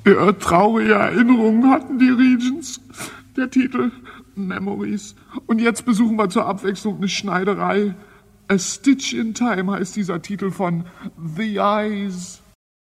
Ja, traurige Erinnerungen hatten die Regents. Der Titel Memories. Und jetzt besuchen wir zur Abwechslung eine Schneiderei. A Stitch in Time heißt dieser Titel von The Eyes.